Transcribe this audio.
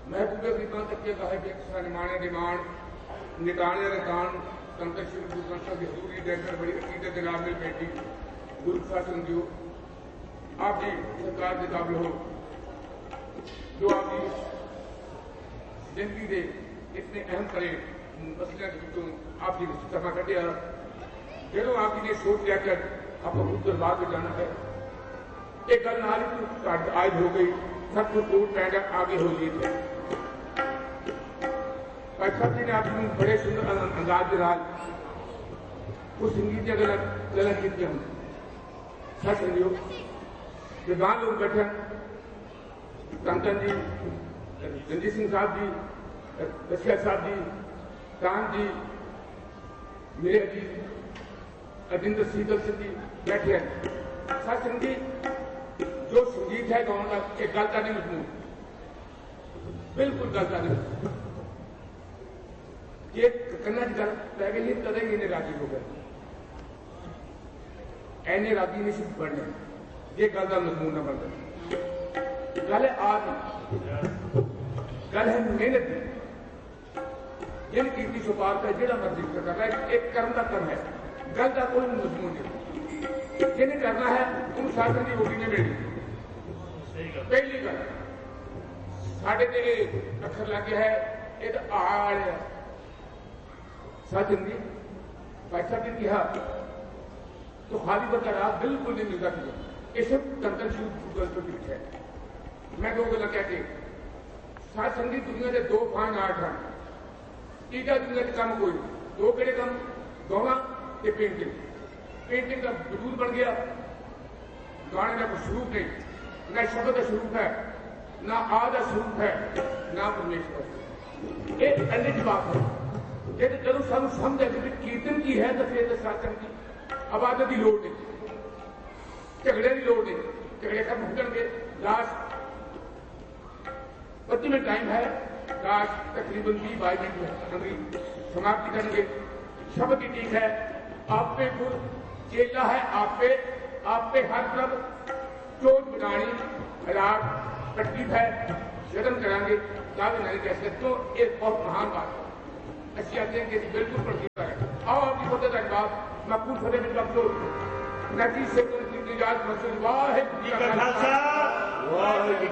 महबूबे की तक ये कहा कि सनमाने डिमांड निकाने रकान संकट हजूरी देकर बड़ी अकीदत नामिल बेटी गुरु शासन दियो आप जी सरकार के काबिल हो जो आपकी जिंदगी के इतने अहम करे मसले तो आपकी सफा कटिया जो आपकी ने सोच लिया कि आप दरबार में जाना है एक गल नाल आज हो गई सब कुछ टूट पैंड आगे हो लिए थे सब जी ने आपकी बड़े सुंदर अंदाज के नाल उस संगीत गलत की हम सच समझो विद्वान लोग बैठे कंकन जी रंजीत सिंह साहब जी रसिया साहब जी कान जी मेरे जी अजिंदर सीतल सिंह जी बैठे हैं सच समझी जो संगीत है गाँव का एक गल का नहीं मजमून बिल्कुल गल का नहीं ये कन्ना की गल पै गई कदे ही इन्हें राजी हो गए एने राजी नहीं सिर्फ बढ़ने ये गल का मजमून न बनता गल है आदमी गल है मेहनत की जिन कीर्ति सुपार का जेड़ा मर्जी कर रहा है एक कर्म का कर्म है गल का कोई मजमून नहीं जिन्हें करना है उन शासन की रोटी ने मिली पहली गल साढ़े ते अखर लग गया है ये तो आड़ है सच जी पैसा भी कहा तो खाली बरकरार बिल्कुल नहीं मिलता कि इसे कंकन शुरू तो ठीक है मैं दो गल कह के सात संगीत दुनिया के दो फाइन आर्ट हैं तीजा दुनिया के काम कोई दो केड़े काम गाना ते पेंटिंग का वजूद बन गया गाने का कोई स्वरूप नहीं न शब्द का स्वरूप है ना आ का स्वरूप है ना परमेश्वर ये अन्य बात है ये जब सानू समझ है कि कीर्तन की है तो फिर सत्संग की आबादत की लोड़ नहीं झगड़े की लोड़ नहीं झगड़े खत्म हो जाएंगे लास्ट 25 मिनट टाइम है लास्ट तकरीबन 20-22 मिनट समाप्ति करेंगे शब्द की ठीक है आप पे गुर चेला है आप पे हर तरफ चोट बनानी राग तकलीफ है यत्न करांगे दावे नहीं कह सकते तो एक बहुत महान बात है अच्छी आते हैं कि बिल्कुल प्रतीक है आओ आपकी फतेह तक बात मकबूल फतेह में कब तो नतीज से निजात मसूद वाहिद जी का खालसा वाहिद